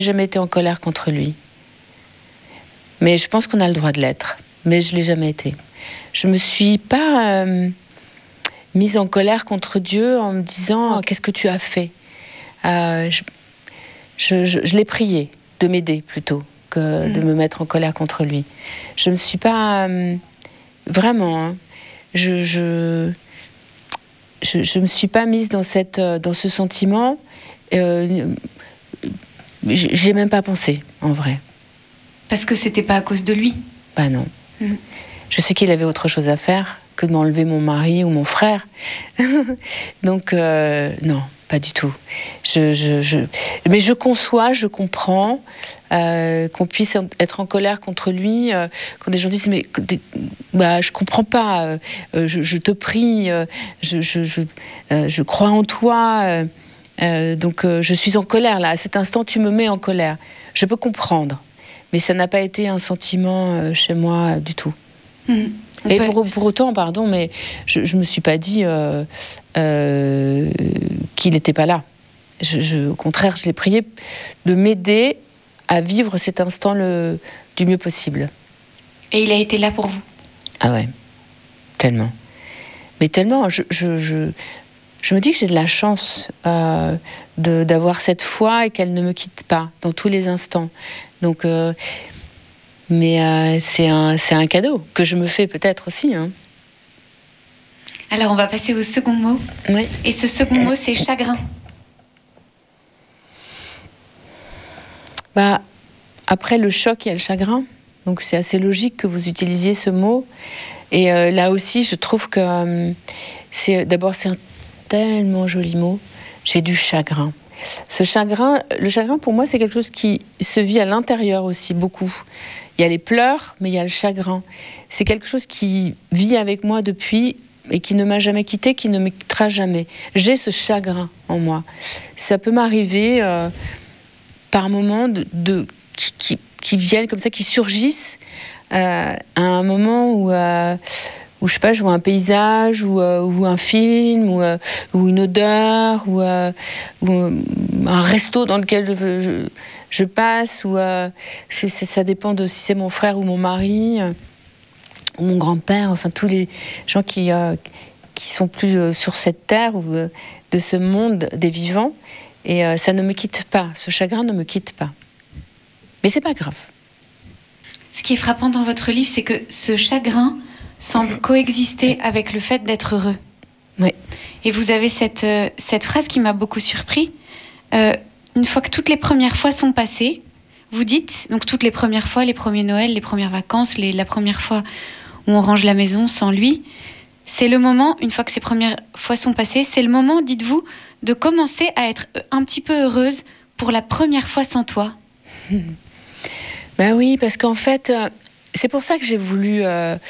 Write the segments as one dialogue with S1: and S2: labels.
S1: Jamais été en colère contre lui. Mais je pense qu'on a le droit de l'être. Mais je ne l'ai jamais été. Je ne me suis pas mise en colère contre Dieu en me disant « Qu'est-ce que tu as fait ?» Je l'ai prié de m'aider plutôt que de me mettre en colère contre lui. Je ne me suis pas... vraiment, hein, je me suis pas mise dans ce sentiment. J'ai même pas pensé, en vrai.
S2: Parce que c'était pas à cause de lui?
S1: Bah non. Je sais qu'il avait autre chose à faire que de m'enlever mon mari ou mon frère. Donc, non, pas du tout. Mais je conçois, je comprends qu'on puisse être en colère contre lui quand des gens disent mais je comprends pas, je te prie, je crois en toi, donc je suis en colère là. À cet instant, tu me mets en colère. Je peux comprendre, mais ça n'a pas été un sentiment chez moi du tout. Et pour autant, pardon, mais je me suis pas dit qu'il n'était pas là. Au contraire, je l'ai prié de m'aider à vivre cet instant du mieux possible.
S2: Et il a été là pour vous?
S1: Ah ouais, tellement. Mais tellement, je me dis que j'ai de la chance d'avoir cette foi et qu'elle ne me quitte pas dans tous les instants. Donc... mais c'est un cadeau que je me fais peut-être aussi. Hein.
S2: Alors, on va passer au second mot.
S1: Oui.
S2: Et ce second mot, c'est chagrin.
S1: Après le choc, il y a le chagrin. Donc, c'est assez logique que vous utilisiez ce mot. Et là aussi, je trouve que d'abord, c'est un tellement joli mot. J'ai du chagrin. Le chagrin, pour moi, c'est quelque chose qui se vit à l'intérieur aussi, beaucoup. Il y a les pleurs, mais il y a le chagrin. C'est quelque chose qui vit avec moi depuis et qui ne m'a jamais quitté, qui ne me quittera jamais. J'ai ce chagrin en moi. Ça peut m'arriver par moments qui viennent comme ça, qui surgissent à un moment où je sais pas, je vois un paysage ou un film ou une odeur ou un resto dans lequel je passe ou ça dépend de si c'est mon frère ou mon mari ou mon grand-père, enfin tous les gens qui sont plus sur cette terre ou de ce monde des vivants, et ça ne me quitte pas, ce chagrin ne me quitte pas, mais c'est pas grave.
S2: Ce qui est frappant dans votre livre, c'est que ce chagrin semble coexister avec le fait d'être heureux.
S1: Oui.
S2: Et vous avez cette phrase qui m'a beaucoup surpris. Une fois que toutes les premières fois sont passées, vous dites, donc toutes les premières fois, les premiers Noëls, les premières vacances, la première fois où on range la maison sans lui, c'est le moment, une fois que ces premières fois sont passées, c'est le moment, dites-vous, de commencer à être un petit peu heureuse pour la première fois sans toi.
S1: Ben oui, parce qu'en fait, c'est pour ça que j'ai voulu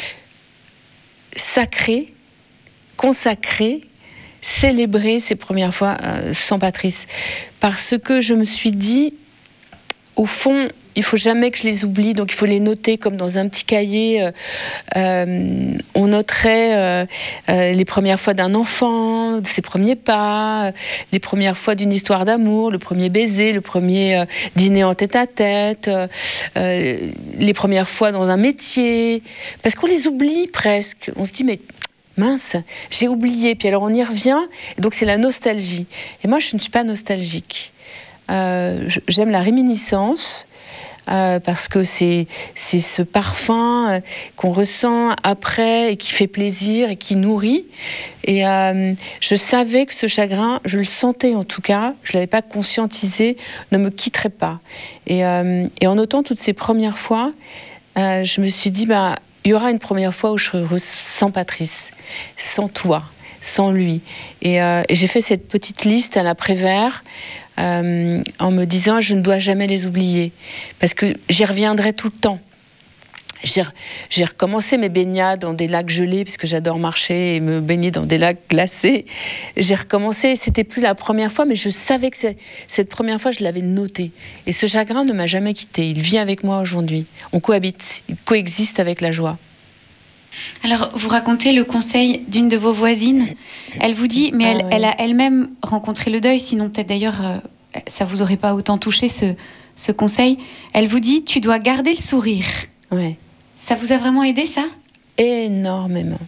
S1: consacrer, célébrer ces premières fois sans Patrice. Parce que je me suis dit, au fond, il ne faut jamais que je les oublie, donc il faut les noter comme dans un petit cahier. On noterait les premières fois d'un enfant, ses premiers pas, les premières fois d'une histoire d'amour, le premier baiser, le premier dîner en tête-à-tête, les premières fois dans un métier. Parce qu'on les oublie presque. On se dit, mais mince, j'ai oublié. Puis alors on y revient, et donc c'est la nostalgie. Et moi, je ne suis pas nostalgique. J'aime la réminiscence. Parce que c'est ce parfum qu'on ressent après et qui fait plaisir et qui nourrit. Et je savais que ce chagrin, je le sentais en tout cas, je ne l'avais pas conscientisé, ne me quitterait pas. Et en notant toutes ces premières fois, je me suis dit, il y aura une première fois où je serai heureuse sans Patrice, sans toi, sans lui. Et j'ai fait cette petite liste à l'après-vert, en me disant je ne dois jamais les oublier parce que j'y reviendrai tout le temps. J'ai recommencé mes baignades dans des lacs gelés parce que j'adore marcher et me baigner dans des lacs glacés. J'ai recommencé, c'était plus la première fois, mais je savais que cette première fois je l'avais noté, et ce chagrin ne m'a jamais quitté, il vit avec moi aujourd'hui, on cohabite, il coexiste avec la joie.
S2: Alors, vous racontez le conseil d'une de vos voisines. Elle vous dit, mais elle a elle-même rencontré le deuil, sinon peut-être d'ailleurs, ça vous aurait pas autant touché ce ce conseil. Elle vous dit, tu dois garder le sourire.
S1: Ouais.
S2: Ça vous a vraiment aidé, ça ?
S1: Énormément.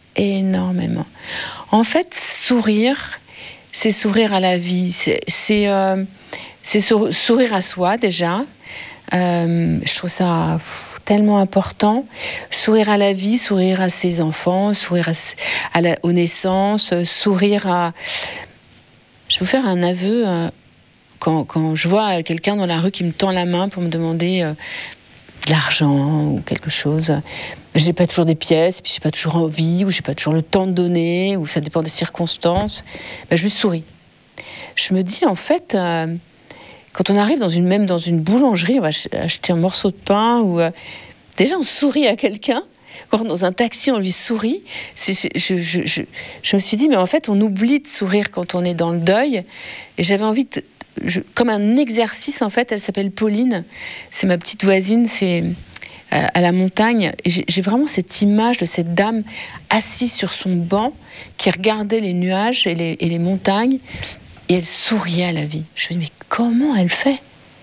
S1: En fait, sourire, c'est sourire à la vie. C'est sourire à soi, déjà. Je trouve ça tellement important. Sourire à la vie, sourire à ses enfants, sourire aux naissances, sourire à... Je vais vous faire un aveu. Quand je vois quelqu'un dans la rue qui me tend la main pour me demander de l'argent ou quelque chose, j'ai pas toujours des pièces, puis j'ai pas toujours envie, ou j'ai pas toujours le temps de donner, ou ça dépend des circonstances, je lui souris. Je me dis, en fait, quand on arrive même dans une boulangerie, on va acheter un morceau de pain, ou déjà on sourit à quelqu'un, ou dans un taxi on lui sourit. Je me suis dit, mais en fait on oublie de sourire quand on est dans le deuil, et j'avais envie comme un exercice, en fait. Elle s'appelle Pauline, c'est ma petite voisine, c'est à la montagne, et j'ai vraiment cette image de cette dame assise sur son banc qui regardait les nuages et les montagnes, et elle souriait à la vie. Je me dis, mais comment elle fait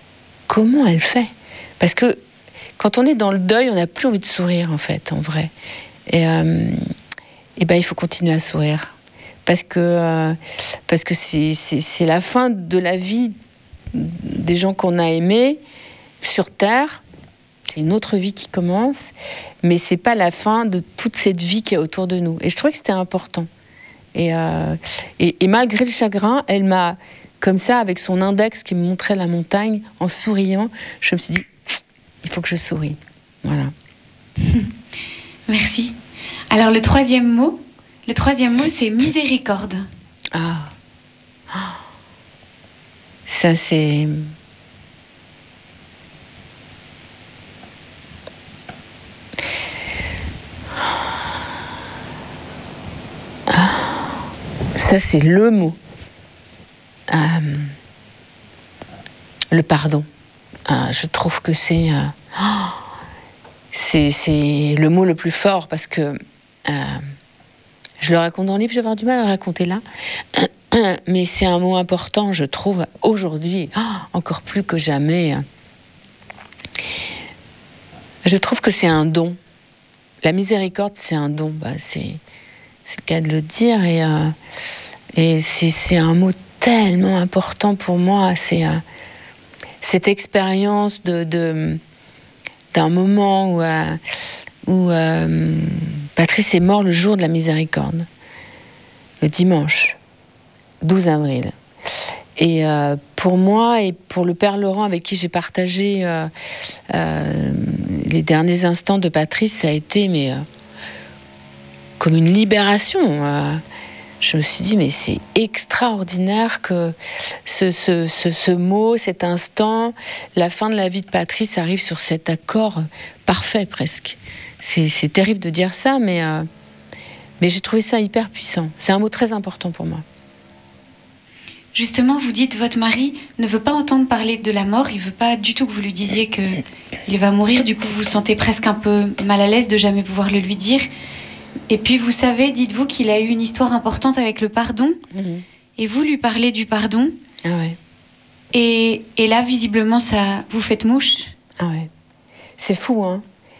S1: Parce que quand on est dans le deuil, on n'a plus envie de sourire, en fait, en vrai. Et il faut continuer à sourire. Parce que c'est la fin de la vie des gens qu'on a aimés sur Terre. C'est une autre vie qui commence, mais c'est pas la fin de toute cette vie qui est autour de nous. Et je trouvais que c'était important. Et malgré le chagrin, elle m'a, comme ça, avec son index qui me montrait la montagne, en souriant, je me suis dit, il faut que je sourie. Voilà.
S2: Merci. Alors le troisième mot, c'est miséricorde.
S1: Ah. Ça, c'est... Ça, c'est le mot. Le pardon. Je trouve que c'est le mot le plus fort, parce que je le raconte dans le livre, je vais avoir du mal à le raconter là. Mais c'est un mot important, je trouve, aujourd'hui, encore plus que jamais. Je trouve que c'est un don. La miséricorde, c'est un don. C'est le cas de le dire. Et c'est un mot tellement important pour moi. C'est cette expérience d'un moment où Patrice est mort le jour de la miséricorde, le dimanche 12 avril. Et pour moi et pour le père Laurent, avec qui j'ai partagé les derniers instants de Patrice, ça a été comme une libération. Je me suis dit, mais c'est extraordinaire que ce mot, cet instant, la fin de la vie de Patrice arrive sur cet accord parfait presque. C'est terrible de dire ça, mais j'ai trouvé ça hyper puissant. C'est un mot très important pour moi.
S2: Justement, vous dites, votre mari ne veut pas entendre parler de la mort, il ne veut pas du tout que vous lui disiez qu'il va mourir, du coup vous vous sentez presque un peu mal à l'aise de jamais pouvoir le lui dire. Et puis vous savez, dites-vous qu'il a eu une histoire importante avec le pardon, et vous lui parlez du pardon.
S1: Ah ouais.
S2: Et là, visiblement, ça vous faites mouche.
S1: Ah ouais. C'est fou, hein.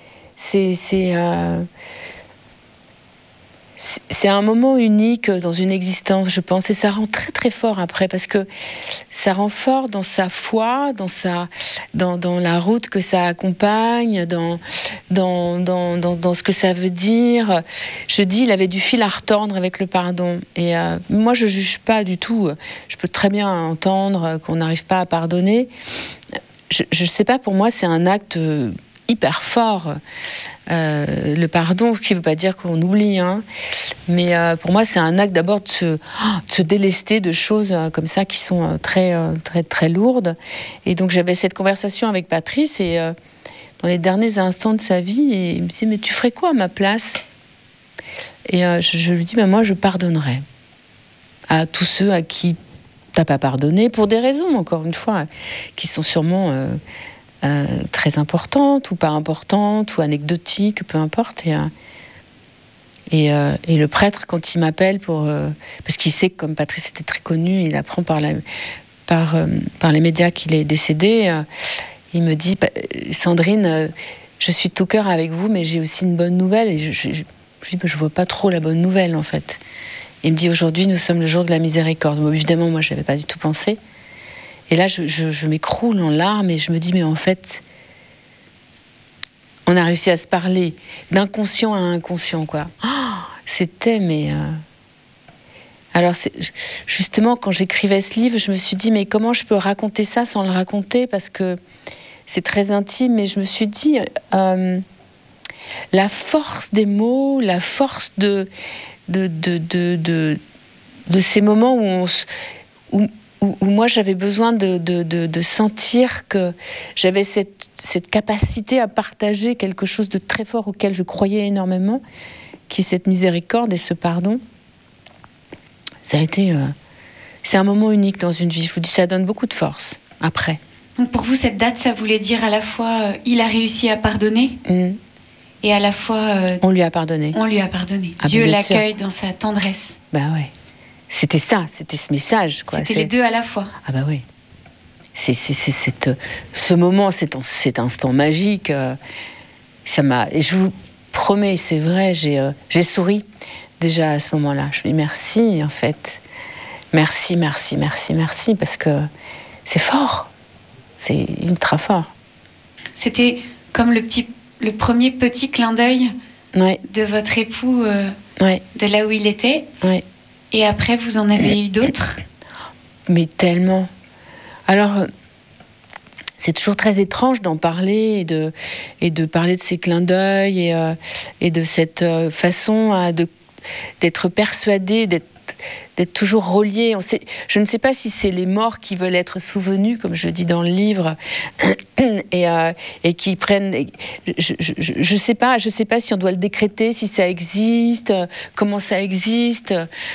S1: C'est un moment unique dans une existence, je pense, et ça rend très très fort après, parce que ça rend fort dans sa foi, dans la route que ça accompagne, dans ce que ça veut dire. Je dis, il avait du fil à retordre avec le pardon, et moi je juge pas du tout. Je peux très bien entendre qu'on n'arrive pas à pardonner. Je sais pas, pour moi c'est un acte hyper fort. Le pardon, ce qui ne veut pas dire qu'on oublie, hein. Mais pour moi c'est un acte d'abord de se délester de choses comme ça qui sont très, très, très lourdes. Et donc j'avais cette conversation avec Patrice, et dans les derniers instants de sa vie, et il me dit, mais tu ferais quoi à ma place? Et je lui dis, moi je pardonnerais à tous ceux à qui t'as pas pardonné, pour des raisons, encore une fois, qui sont sûrement très importantes ou pas importantes ou anecdotiques, peu importe. Et le prêtre, quand il m'appelle parce qu'il sait que comme Patrice était très connu, il apprend par par les médias qu'il est décédé, il me dit Sandrine, je suis de tout cœur avec vous, mais j'ai aussi une bonne nouvelle. Et je dis je vois pas trop la bonne nouvelle en fait. Il me dit aujourd'hui nous sommes le jour de la miséricorde. Bon, évidemment moi je n'avais pas du tout pensé. Et là je m'écroule en larmes et je me dis mais en fait on a réussi à se parler d'inconscient à inconscient quoi. Oh, c'était mais alors justement quand j'écrivais ce livre je me suis dit mais comment je peux raconter ça sans le raconter parce que c'est très intime, mais je me suis dit la force des mots, la force de ces moments où moi j'avais besoin de sentir que j'avais cette capacité à partager quelque chose de très fort auquel je croyais énormément, qui est cette miséricorde et ce pardon. Ça a été... c'est un moment unique dans une vie. Je vous dis, ça donne beaucoup de force après.
S2: Donc pour vous, cette date, ça voulait dire à la fois il a réussi à pardonner et à la fois...
S1: on lui a pardonné.
S2: On lui a pardonné. Ah, Dieu l'accueille dans sa tendresse.
S1: Bah ouais. C'était ça, c'était ce message. Quoi.
S2: C'était les deux à la fois.
S1: Ah bah oui. C'est ce moment, cet instant magique, ça m'a... Et je vous promets, c'est vrai, j'ai souri déjà à ce moment-là. Je me dis merci en fait. Merci, parce que c'est fort. C'est ultra fort.
S2: C'était comme le premier petit clin d'œil de votre époux, de là où il était.
S1: Ouais.
S2: Et après, vous en avez eu d'autres ?
S1: Mais tellement. Alors, c'est toujours très étrange d'en parler et de parler de ces clins d'œil et de cette façon d'être persuadé, d'être toujours relié. Je ne sais pas si c'est les morts qui veulent être souvenus, comme je dis dans le livre, et qui prennent... Je sais pas si on doit le décréter, si ça existe, comment ça existe,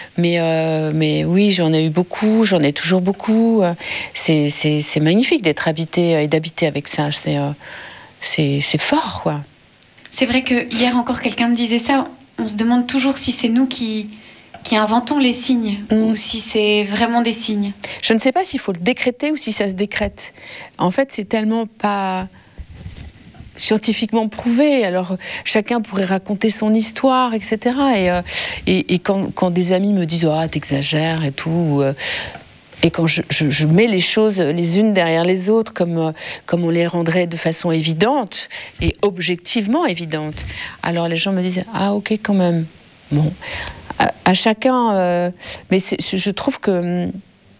S1: mais oui, j'en ai eu beaucoup, j'en ai toujours beaucoup. C'est magnifique d'être habité et d'habiter avec ça. C'est fort, quoi.
S2: C'est vrai que hier encore, quelqu'un me disait ça. On se demande toujours si c'est nous qui inventons les signes ou si c'est vraiment des signes.
S1: Je ne sais pas s'il faut le décréter ou si ça se décrète. En fait, c'est tellement pas scientifiquement prouvé. Alors, chacun pourrait raconter son histoire, etc. Et quand des amis me disent « Ah, t'exagères » et tout... Et quand je mets les choses les unes derrière les autres comme on les rendrait de façon évidente et objectivement évidente, alors les gens me disent « Ah, ok, quand même. » Bon, à chacun... mais je trouve que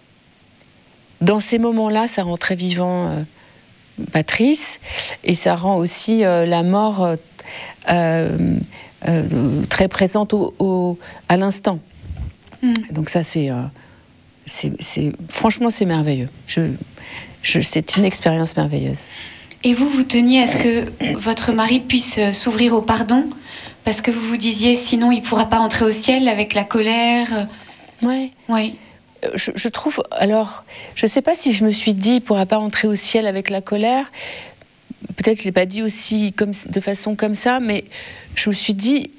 S1: dans ces moments-là, ça rend très vivant Patrice et ça rend aussi la mort très présente à l'instant. Donc ça, franchement, c'est merveilleux. C'est une expérience merveilleuse.
S2: Et vous teniez à ce que votre mari puisse s'ouvrir au pardon, parce que vous vous disiez, sinon il ne pourra pas entrer au ciel avec la colère.
S1: Ouais.
S2: Ouais.
S1: Je trouve... Alors, je ne sais pas si je me suis dit, il ne pourra pas entrer au ciel avec la colère. Peut-être que je ne l'ai pas dit aussi de façon comme ça, mais je me suis dit,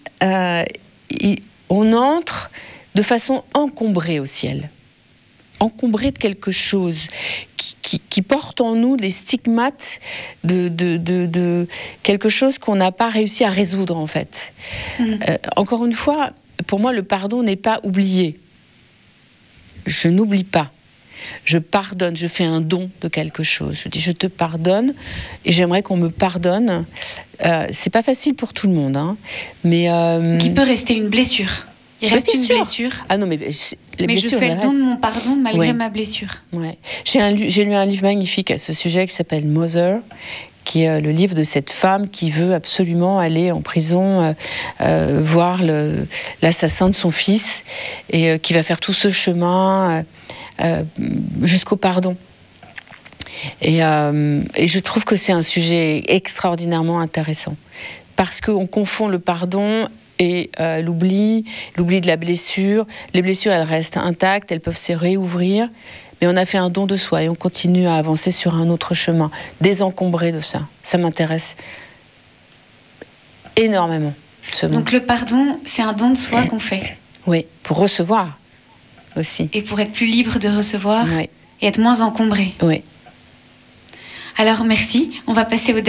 S1: on entre de façon encombrée au ciel. Encombré de quelque chose qui porte en nous des stigmates de quelque chose qu'on n'a pas réussi à résoudre en fait. Encore une fois, pour moi le pardon n'est pas oublier. Je n'oublie pas. Je pardonne, je fais un don de quelque chose. Je dis je te pardonne et j'aimerais qu'on me pardonne. C'est pas facile pour tout le monde, hein, mais
S2: qui peut rester une blessure. Il reste une blessure.
S1: Ah non, mais
S2: je fais le don de mon pardon malgré ma blessure.
S1: Ouais. J'ai lu un livre magnifique à ce sujet qui s'appelle Mother, qui est le livre de cette femme qui veut absolument aller en prison voir l'assassin de son fils et qui va faire tout ce chemin jusqu'au pardon. Et je trouve que c'est un sujet extraordinairement intéressant parce qu'on confond le pardon et l'oubli de la blessure. Les blessures, elles restent intactes, elles peuvent se réouvrir, mais on a fait un don de soi et on continue à avancer sur un autre chemin, désencombré de ça. Ça m'intéresse énormément, ce mot.
S2: Donc le pardon, c'est un don de soi qu'on fait.
S1: Oui, pour recevoir aussi.
S2: Et pour être plus libre de recevoir et être moins encombré.
S1: Oui.
S2: Alors merci, on va passer au